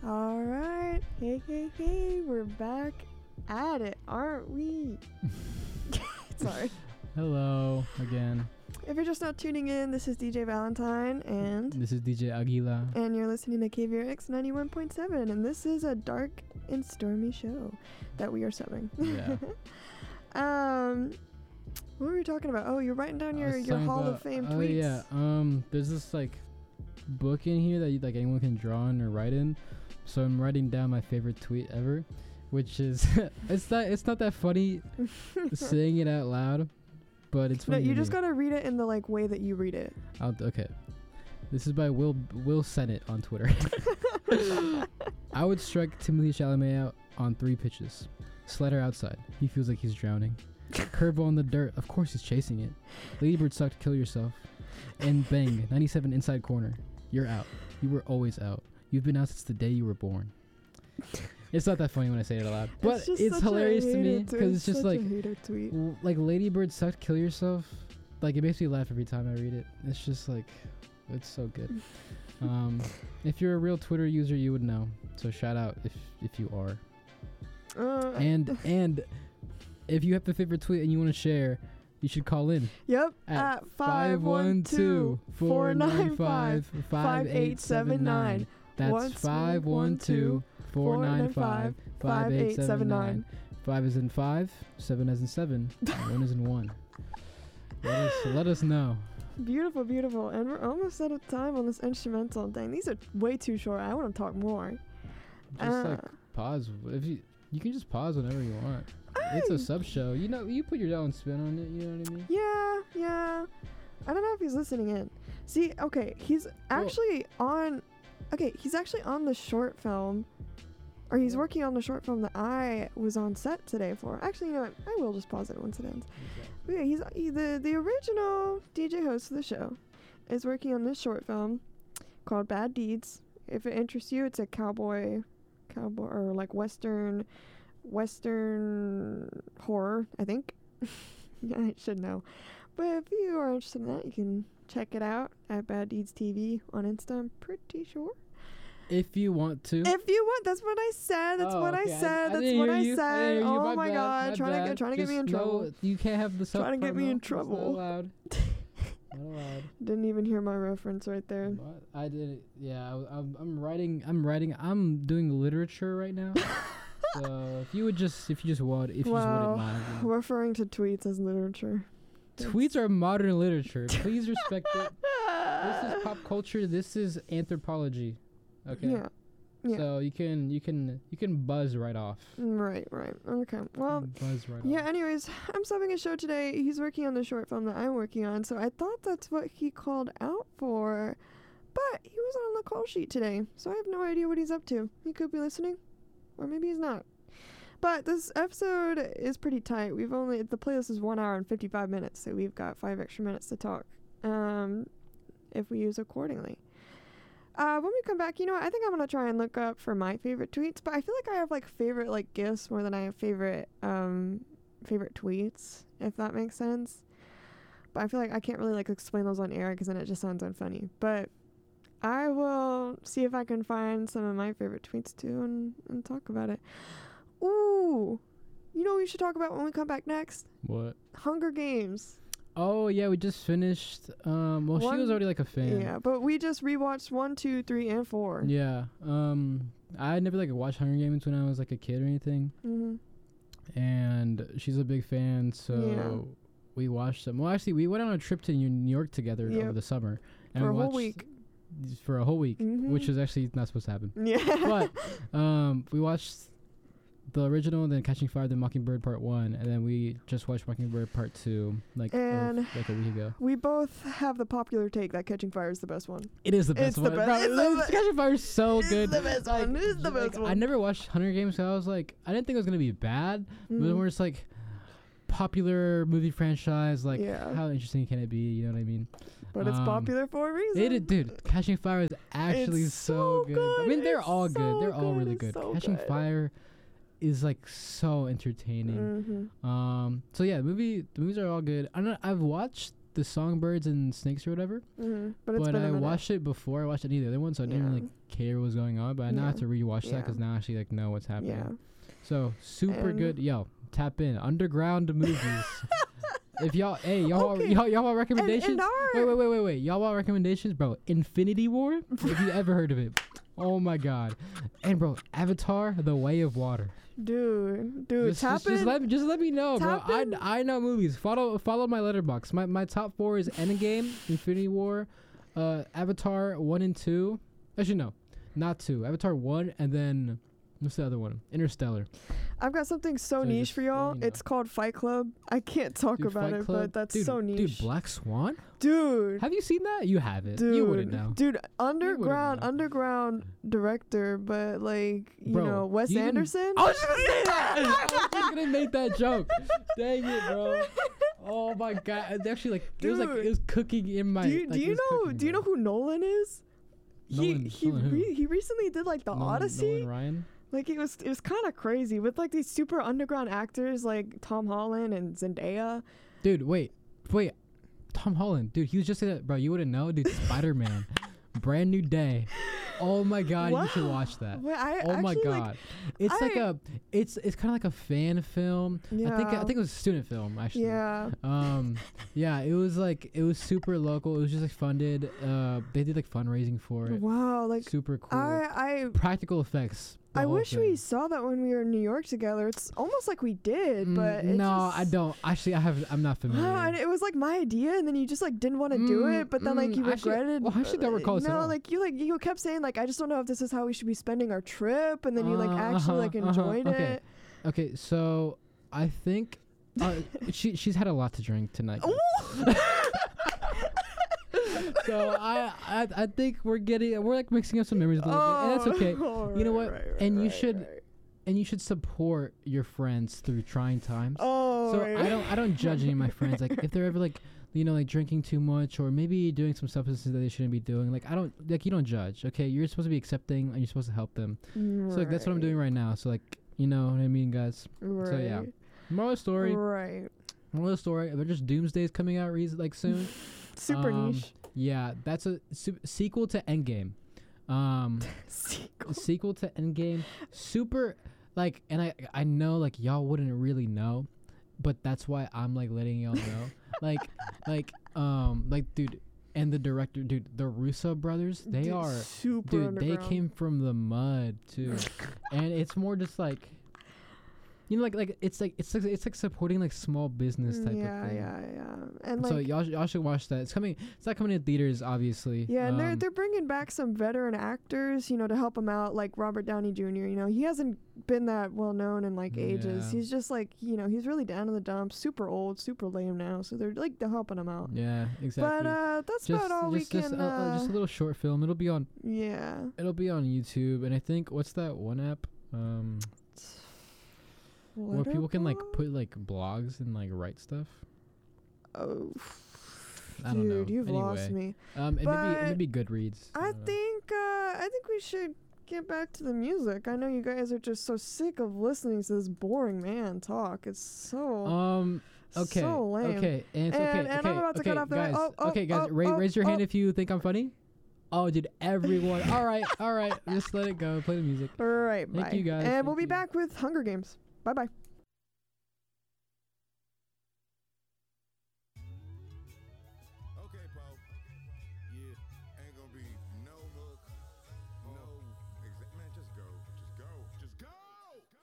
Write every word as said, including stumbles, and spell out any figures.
All right. Hey, hey, hey. We're back at it, aren't we? Sorry. Hello again. If you're just not tuning in, this is D J Valentine and This is D J Aguila. and you're listening to K V R X ninety-one point seven, and this is a dark and stormy show that we are subbing. Yeah. um, what were we talking about? Oh, you're writing down I your, was your talking Hall about- of Fame oh, tweets. yeah. Um, there's this like book in here that you, like anyone can draw in or write in. So I'm writing down my favorite tweet ever, which is it's not it's not that funny saying it out loud, but it's No, funny. you to just me. gotta read it in the like way that you read it. I'll, okay. This is by Will Will Sennett on Twitter. I would strike Timothy Chalamet out on three pitches. Slider outside. He feels like he's drowning. Curveball in the dirt. Of course he's chasing it. Ladybird suck to kill yourself. And bang. ninety-seven inside corner. You're out. You were always out. You've been out since the day you were born. It's not that funny when I say it aloud, but just it's such a hilarious to hater me tweet. because it's just such like a hater tweet. w- like Ladybird suck to kill yourself. Like it makes me laugh every time I read it. It's just like it's so good. Um, if you're a real Twitter user, you would know. So shout out if if you are. Uh, And and if you have a favorite tweet and you want to share, you should call in Yep. at At five one two, four nine five, five eight seven nine. That's five one two, four nine five, five eight seven nine. Five is in five, seven is in seven, and one is in one. Let us let us know. Beautiful, beautiful. And we're almost out of time on this instrumental. Dang, these are way too short. I want to talk more. Just Uh, like pause if you you can just pause whenever you want. It's a sub show. You know, you put your own spin on it. You know what I mean? Yeah, yeah. I don't know if he's listening in. See, okay, he's actually on. Okay, he's actually on the short film, or he's working on the short film that I was on set today for. Actually, you know what? I will just pause it once it ends. But yeah, he's he, the the original D J host of the show is working on this short film called Bad Deeds. If it interests you, it's a cowboy, cowboy or like western, western horror. I think. Yeah, I should know. But if you are interested in that, you can check it out at Bad Deeds T V on Insta. I'm pretty sure. If you want to. If you want, that's what I said. That's Oh, what okay. I said. I that's didn't what hear I you. I said. didn't hear you. Oh My my bad. god, My trying to bad. get trying to get me in Just trouble. no, you can't have the Trying to get me in trouble. Not allowed. Not allowed. Didn't even hear my reference right there. What? I did it. Yeah, I, I'm, I'm writing. I'm writing. I'm doing literature right now. So if you would just, if you just would, if you just Wow. wouldn't mind. you know. Referring to tweets as literature. Tweets are modern literature. Please respect it. This is pop culture. This is anthropology. Okay. Yeah. Yeah. So you can you can you can buzz right off. Right, right. Okay. Well, buzz right yeah, off. anyways, I'm subbing a show today. He's working on the short film that I'm working on, so I thought that's what he called out for. But he was on the call sheet today, so I have no idea what he's up to. He could be listening, or maybe he's not. But this episode is pretty tight. We've only, the playlist is one hour and fifty-five minutes, so we've got five extra minutes to talk, um, if we use accordingly. Uh, when we come back, you know what, I think I'm gonna try and look up for my favorite tweets, but I feel like I have like favorite like gifts more than I have favorite um favorite tweets, if that makes sense. But I feel like I can't really like explain those on air because then it just sounds unfunny. But I will see if I can find some of my favorite tweets too and, and talk about it. Ooh, you know what we should talk about when we come back next? What? Hunger Games. Oh yeah, we just finished. Um, well, One- she was already like a fan. Yeah, but we just rewatched one, two, three, and four. Yeah. Um, I never like watched Hunger Games when I was like a kid or anything, Mm-hmm. and she's a big fan, so Yeah. we watched them. Well, actually, we went on a trip to New New York together Yep. over the summer, and For a we whole watched week. For a whole week, Mhm. which is actually not supposed to happen. Yeah. But um, we watched the original, then Catching Fire, then Mockingbird Part One, and then we just watched Mockingbird Part Two, like a- And like a week ago. We both have the popular take that Catching Fire is the best one. It is the best It's the one. best- Bro, it's the it's- be- Catching Fire is so It's good. the best Like, one. It's the like, best I one. never watched Hunger Games, so I was like, I didn't think it was gonna be bad. But then Mhm. we're just like, popular movie franchise, like Yeah. how interesting can it be? You know what I mean? But it's um, popular for a reason. It, it dude, Catching Fire is actually It's so, so good. I good. mean, they're It's all so good. They're all good. really It's good. so Catching good. Fire is like so entertaining. Mm-hmm. Um, so yeah, the movie, the movies are all good. I don't know, I've watched the Songbirds and Snakes or whatever. Mm-hmm. But it's But been a I minute. watched it before I watched any of the other ones, so I didn't Yeah. really care what was going on. But I now have Yeah. to rewatch that Yeah. because now I actually like know what's happening. Yeah. So super And- good. Yo, tap in underground movies. If y'all, hey, y'all, Okay. y'all, y'all want And, recommendations? and our, Wait, wait, wait, wait, wait. Y'all want recommendations, bro? Infinity War. If you ever heard of it, oh my god. And bro, Avatar: The Way of Water. dude, dude, Just, tap just, just in. let me, just let me know, bro. Tap I, in. I know movies. Follow, follow my letterbox. My, my top four is Endgame, Infinity War, uh, Avatar one and two. Actually, no, not two. Avatar one, and then what's the other one? Interstellar. I've got something so, So niche just for let y'all. me know. It's called Fight Club. I can't talk Dude, about Fight it, Club. but that's dude, so niche. Dude, Black Swan. Dude, Have you seen that? You have it. dude, You wouldn't know. dude, underground, know. underground director, but like you Bro, know, Wes you even- Anderson. I was just gonna say that. I was just gonna make that joke. Dang it, bro. Oh my god. It actually like it was like Dude. it was cooking in my. do you, like, do it you was know? cooking, Do you know bro. who Nolan is? Nolan- he he Nolan who? re- he recently did like the Nolan- Odyssey. Nolan Ryan. Like it was it was kind of crazy with like these super underground actors like Tom Holland and Zendaya. Dude, wait, wait. Tom Holland, dude, he was just in it, bro. You wouldn't know, dude. Spider Man, Brand New Day. Oh my god, you should Wow. watch that. Wait, I Oh my actually, god, like, it's like I- a, it's it's kind of like a fan film. I think I Yeah. think it was a student film actually. yeah. Um, yeah, it was like it was super local. It was just like funded. Uh, they did like fundraising for it. Wow, like Super cool. I Practical effects. the I I whole wish thing. we saw that when we were in New York together. It's almost like we did, Mm, but it no, just, I don't. Actually, I have. I'm not familiar. Wow, and it was like my idea, and then you just like didn't want to do Mm, it, but then like mm, you actually- regretted. well, I actually don't uh, recall this at No, all. like you like you kept saying like I just don't know if this is how we should be spending our trip, and then you like Uh, actually like uh-huh, uh-huh, enjoyed okay. it. Okay, so I think uh, she she's had a lot to drink tonight. guys. So I, I I think we're getting we're like mixing up some memories a little bit, and that's okay. Oh, You know right, what? right, right, And you right, should- right. And you should support your friends through trying times. Oh, So right. I don't I don't judge any of my friends. Like if they're ever like you know like drinking too much or maybe doing some substances that they shouldn't be doing. Like I don't like you don't judge. Okay, you're supposed to be accepting and you're supposed to help them. So like that's what I'm doing right now. So like you know what I mean, guys. Right. So, yeah. Moral of the story. Right. Moral of the story. Avengers Doomsday is coming out re- like soon. Super Um, niche. Yeah, that's a su- sequel to Endgame. Um, Sequel. a sequel to Endgame. Super like, and I I know like y'all wouldn't really know, but that's why I'm like letting y'all know. like like um like dude, and the director, dude, the Russo brothers, they Dude, are super dude. They underground. came from the mud too, and it's more just like. You know, like like it's like it's like it's like supporting like small business type yeah, of thing. yeah, yeah. And like so y'all sh- y'all should watch that. It's coming. It's not coming in theaters, obviously. yeah, and they're Um, they're bringing back some veteran actors, you know, to help them out, like Robert Downey Junior You know, he hasn't been that well known in like ages. Yeah. He's just like, you know, he's really down in the dumps, super old, super lame now. So they're like they're helping him out. Yeah, exactly. But uh, that's just about all just we just, can. uh, uh, just a uh, little short film. It'll be on yeah. it'll be on YouTube, and I think what's that one app um where people can like Letterboxd? put like blogs and like write stuff. Oh, I don't know. dude, you've lost Anyway. me. Um, it may be it may But be Goodreads. I don't know. think uh, I think we should get back to the music. I know you guys are just so sick of listening to this boring man talk. It's so Um. Okay. so lame. Okay. And it's And- okay. and I'm okay. about to okay, cut off the- guys. oh, oh, okay, guys. oh, ra- oh, raise your hand oh. if you think I'm funny. Oh, dude, everyone. all right. All right. Just let it go. Play the music. All right, Thank bye. you, guys. And we'll Thank be you. back with Hunger Games. Bye bye.